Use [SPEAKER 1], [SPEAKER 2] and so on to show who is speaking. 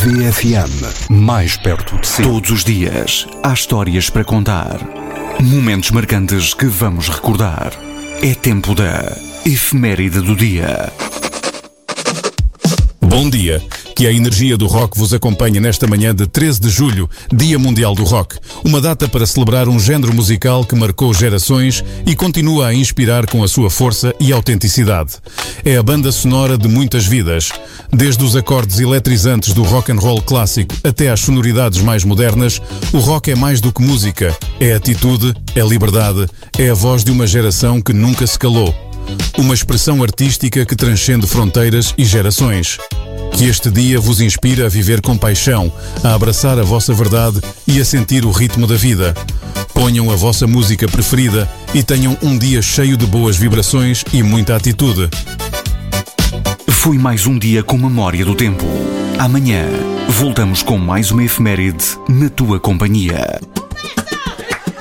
[SPEAKER 1] VFM, mais perto de si.
[SPEAKER 2] Todos os dias há histórias para contar. Momentos marcantes que vamos recordar. É tempo da efeméride do dia.
[SPEAKER 3] Bom dia, que a energia do rock vos acompanhe nesta manhã de 13 de julho, Dia Mundial do Rock. Uma data para celebrar um género musical que marcou gerações e continua a inspirar com a sua força e autenticidade. É a banda sonora de muitas vidas. Desde os acordes eletrizantes do rock and roll clássico até às sonoridades mais modernas, o rock é mais do que música. É atitude, é liberdade, é a voz de uma geração que nunca se calou. Uma expressão artística que transcende fronteiras e gerações. Que este dia vos inspire a viver com paixão, a abraçar a vossa verdade e a sentir o ritmo da vida. Ponham a vossa música preferida e tenham um dia cheio de boas vibrações e muita atitude.
[SPEAKER 2] Foi mais um dia com memória do tempo. Amanhã voltamos com mais uma efeméride na tua companhia.